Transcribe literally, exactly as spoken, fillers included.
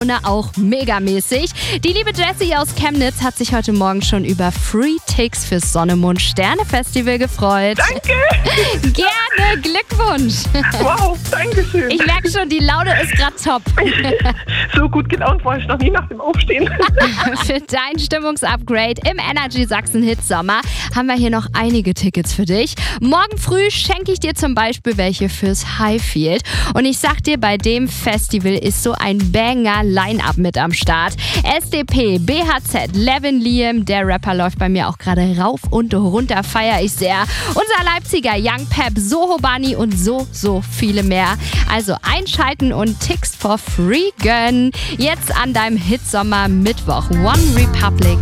auch megamäßig. Die liebe Jessie aus Chemnitz hat sich heute Morgen schon über Free Tickets fürs Sonne-Mond-Sterne-Festival gefreut. Danke! Gerne, Glückwunsch! Wow, danke schön. Ich merke schon, die Laune ist gerade top. So gut gelaunt war ich noch nie nach dem Aufstehen. Für dein Stimmungsupgrade im Energy Sachsen Hit Sommer haben wir hier noch einige Tickets für dich. Morgen früh schenke ich dir zum Beispiel welche fürs Highfield. Und ich sag dir, bei dem Festival ist so ein Banger Line-Up mit am Start. S D P, B H Z, Levin Liam, der Rapper läuft bei mir auch gerade rauf und runter, feiere ich sehr. Unser Leipziger Young Pep, Soho Bunny und so, so viele mehr. Also einschalten und Tickets for free gönnen. Jetzt an deinem Hitsommer Mittwoch. One Republic.